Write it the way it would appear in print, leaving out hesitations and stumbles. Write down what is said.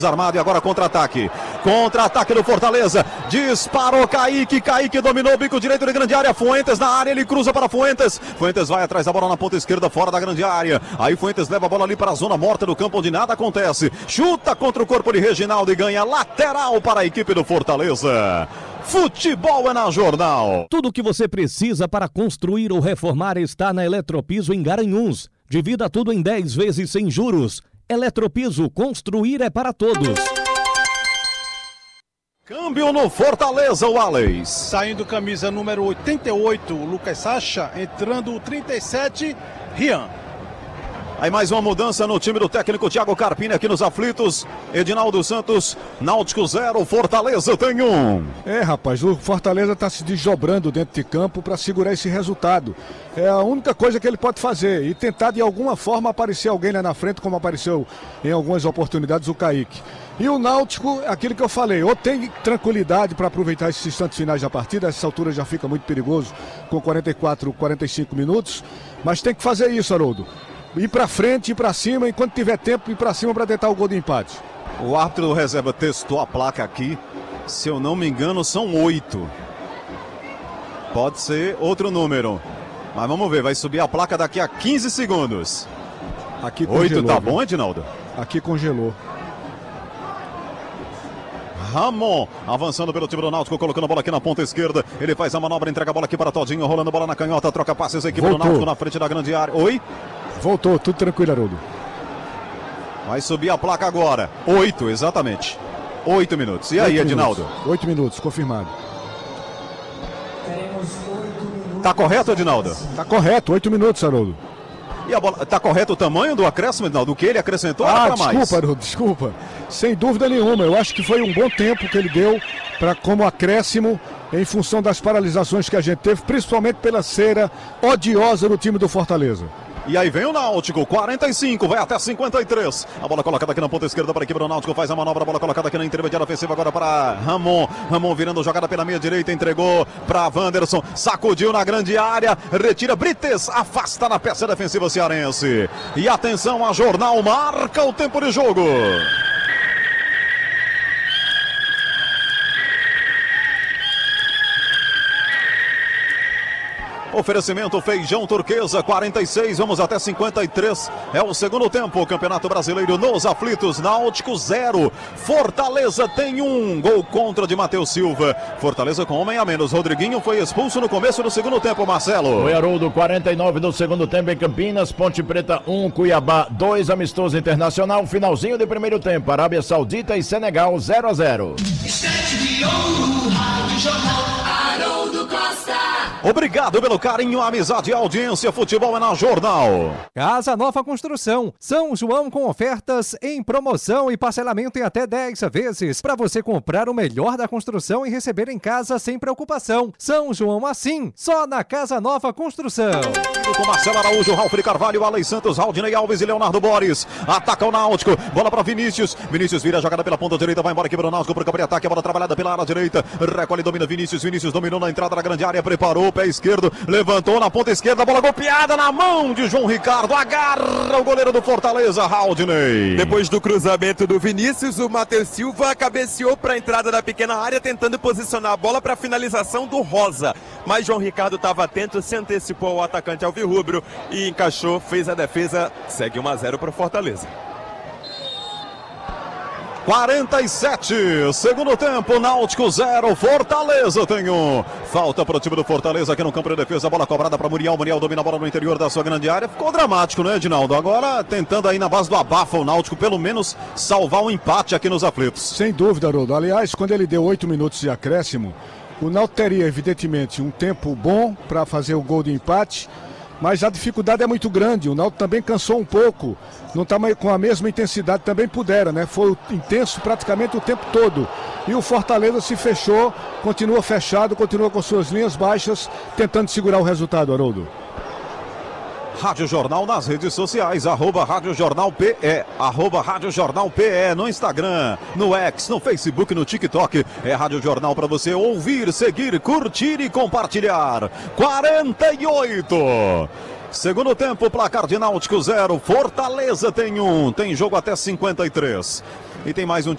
Armado e agora contra-ataque. Contra-ataque do Fortaleza. Disparou Kaique. Kaique dominou o bico direito de grande área. Fuentes na área. Ele cruza para Fuentes. Fuentes vai atrás da bola na ponta esquerda, fora da grande área. Aí Fuentes leva a bola ali para a zona morta do campo onde nada acontece. Chuta contra o corpo de Reginaldo e ganha lateral para a equipe do Fortaleza. Futebol é na Jornal. Tudo o que você precisa para construir ou reformar está na Eletropiso em Garanhuns. Divida tudo em 10 vezes sem juros. Eletropiso, construir é para todos. Câmbio no Fortaleza, Wallace. Saindo camisa número 88, Lucas Sacha. Entrando o 37, Rian. Aí mais uma mudança no time do técnico Thiago Carpini aqui nos aflitos. Edinaldo Santos, Náutico 0, Fortaleza tem 1. Rapaz, o Fortaleza está se desdobrando dentro de campo para segurar esse resultado. É a única coisa que ele pode fazer e tentar de alguma forma aparecer alguém lá na frente, como apareceu em algumas oportunidades o Kaique. E o Náutico, aquilo que eu falei, ou tem tranquilidade para aproveitar esses instantes finais da partida, essa altura já fica muito perigoso com 44, 45 minutos, mas tem que fazer isso, Haroldo. Ir pra frente, ir pra cima, enquanto tiver tempo, ir pra cima pra tentar o gol de empate. O árbitro do reserva testou a placa aqui. Se eu não me engano, são 8. Pode ser outro número. Mas vamos ver, vai subir a placa daqui a 15 segundos. Aqui congelou, 8 tá bom, Edinaldo? Aqui congelou. Ramon avançando pelo time do Náutico, colocando a bola aqui na ponta esquerda. Ele faz a manobra, entrega a bola aqui para Todinho, rolando a bola na canhota, troca passes, a equipe do Náutico na frente da grande área. Oi? Voltou, tudo tranquilo, Haroldo. Vai subir a placa agora. 8, exatamente. 8 minutos. E aí, Edinaldo? 8 minutos, confirmado. Tá correto, Edinaldo? Tá correto, 8 minutos, Haroldo. E a bola, tá correto o tamanho do acréscimo, Edinaldo? O que ele acrescentou era pra mais? Desculpa, Haroldo, desculpa. Sem dúvida nenhuma, eu acho que foi um bom tempo que ele deu para como acréscimo em função das paralisações que a gente teve, principalmente pela cera odiosa do time do Fortaleza. E aí vem o Náutico, 45, vai até 53. A bola colocada aqui na ponta esquerda para a equipe do Náutico, faz a manobra, a bola colocada aqui na intermediária ofensiva agora para Ramon. Ramon virando jogada pela meia direita, entregou para Wanderson, sacudiu na grande área, retira Brites, afasta na peça defensiva cearense. E atenção, a Jornal marca o tempo de jogo. Oferecimento Feijão Turquesa, 46, vamos até 53. É o segundo tempo, Campeonato Brasileiro nos aflitos. Náutico 0, Fortaleza tem 1. Gol contra de Matheus Silva. Fortaleza com homem a menos. Rodriguinho foi expulso no começo do segundo tempo, Marcelo. Foi Haroldo, 49 do segundo tempo em Campinas. Ponte Preta 1, Cuiabá 2, amistoso internacional. Finalzinho de primeiro tempo, Arábia Saudita e Senegal 0-0. Obrigado pelo carinho, amizade e audiência. Futebol é na Jornal. Casa Nova Construção. São João com ofertas em promoção e parcelamento em até 10 vezes. Para você comprar o melhor da construção e receber em casa sem preocupação. São João assim, só na Casa Nova Construção. Com Marcelo Araújo, Ralf de Carvalho, Alex Santos, Aldinei Alves e Leonardo Borges. Ataca o Náutico. Bola para Vinícius. Vinícius vira a jogada pela ponta direita. Vai embora aqui para o Náutico para o campo de ataque. A bola trabalhada pela área direita. Recolhe, domina Vinícius. Vinícius dominou na entrada da grande área. Preparou. Pé esquerdo, levantou na ponta esquerda, bola golpeada na mão de João Ricardo, agarra o goleiro do Fortaleza, Haldney. Depois do cruzamento do Vinícius, o Matheus Silva cabeceou para a entrada da pequena área, tentando posicionar a bola para a finalização do Rosa. Mas João Ricardo estava atento, se antecipou ao atacante alvirrubro e encaixou, fez a defesa, segue 1-0 para o Fortaleza. 47, segundo tempo, Náutico 0, Fortaleza tem 1. Falta para o time do Fortaleza aqui no campo de defesa, bola cobrada para Muriel. Muriel domina a bola no interior da sua grande área. Ficou dramático, né, Edinaldo? Agora tentando aí na base do abafa o Náutico, pelo menos salvar um empate aqui nos aflitos. Sem dúvida, Haroldo. Aliás, quando ele deu 8 minutos de acréscimo, o Náutico teria, evidentemente, um tempo bom para fazer o gol de empate. Mas a dificuldade é muito grande, o Náutico também cansou um pouco, não está com a mesma intensidade, também pudera, né? Foi intenso praticamente o tempo todo. E o Fortaleza se fechou, continua fechado, continua com suas linhas baixas, tentando segurar o resultado, Haroldo. Rádio Jornal nas redes sociais, Rádio Jornal PE, Rádio Jornal PE no Instagram, no X, no Facebook, no TikTok. É Rádio Jornal para você ouvir, seguir, curtir e compartilhar. 48. Segundo tempo, placar de Náutico 0, Fortaleza tem 1. Tem jogo até 53. E tem mais um time.